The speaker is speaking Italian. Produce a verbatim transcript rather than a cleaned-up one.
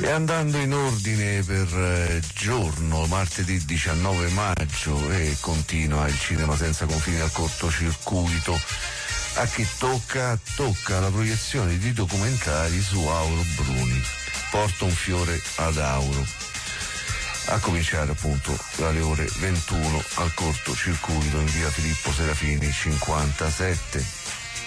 E andando in ordine per eh, giorno, martedì diciannove maggio, e continua il Cinema Senza Confini al cortocircuito. A chi tocca? Tocca la proiezione di documentari su Auro Bruni. Porto un fiore ad Auro. A cominciare appunto dalle ore ventuno al cortocircuito in via Filippo Serafini cinquantasette.